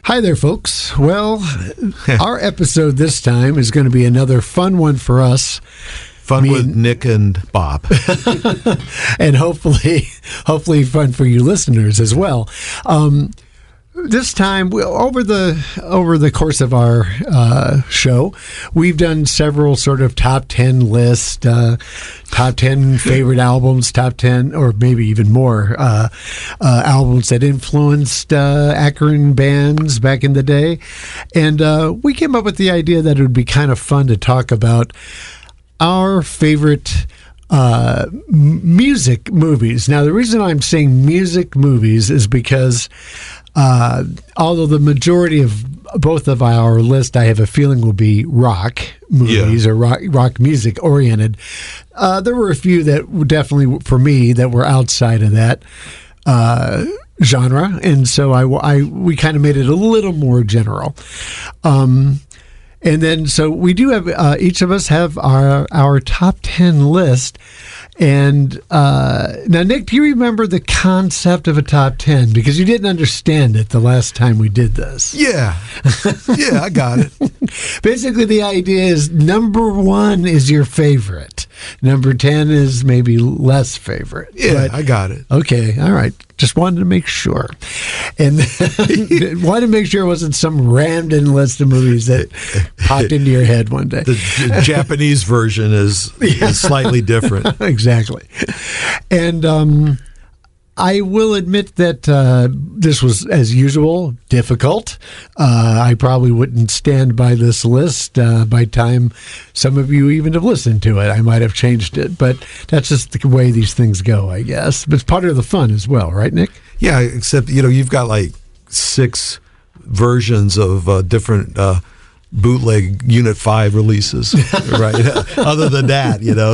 Hi there, folks. Well, our episode this time is going to be another fun one for us. With Nick and Bob. And hopefully fun for you listeners as well. This time, over the course of our show, we've done several sort of top 10 lists, top 10 favorite albums, top 10, or maybe even more, albums that influenced Akron bands back in the day. And we came up with the idea that it would be kind of fun to talk about our favorite music movies. Now, the reason I'm saying music movies is because although the majority of both of our list, I have a feeling, will be rock movies or rock music oriented, there were a few that definitely, for me, that were outside of that genre, and so we kind of made it a little more general. And then, so we do have, each of us have our top 10 list. And now, Nick, do you remember the concept of a top 10? Because you didn't understand it the last time we did this. Yeah, I got it. Basically, the idea is number 1 is your favorite. Number 10 is maybe less favorite. Yeah, I got it. Okay, all right. Just wanted to make sure. And wanted to make sure it wasn't some random list of movies that popped into your head one day. The Japanese version is slightly different. Exactly. And I will admit that this was, as usual, difficult. I probably wouldn't stand by this list by time some of you even have listened to it. I might have changed it, but that's just the way these things go, I guess. But it's part of the fun as well, right, Nick? Yeah, except, you've got like 6 versions of different bootleg Unit 5 releases, right? Other than that,